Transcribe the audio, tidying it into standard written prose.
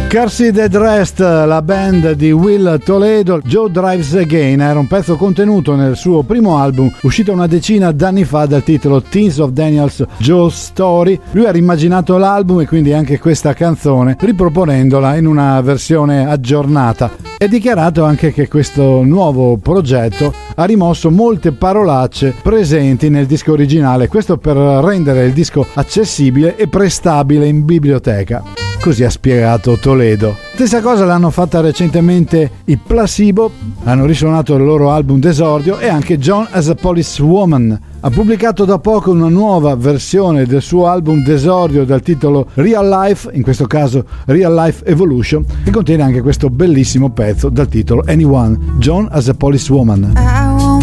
Car Seat Head Rest, la band di Will Toledo. Joe Drives Again era un pezzo contenuto nel suo primo album, uscito una decina d'anni fa, dal titolo Teens of Daniel's Joe's Story. Lui ha rimmaginato l'album e quindi anche questa canzone, riproponendola in una versione aggiornata. È dichiarato anche che questo nuovo progetto ha rimosso molte parolacce presenti nel disco originale, questo per rendere il disco accessibile e prestabile in biblioteca. Così ha spiegato Toledo. Stessa cosa l'hanno fatta recentemente i Placebo, hanno risuonato il loro album d'esordio, e anche John as a Policewoman ha pubblicato da poco una nuova versione del suo album d'esordio dal titolo Real Life, in questo caso Real Life Evolution, che contiene anche questo bellissimo pezzo dal titolo Anyone, John as a Policewoman.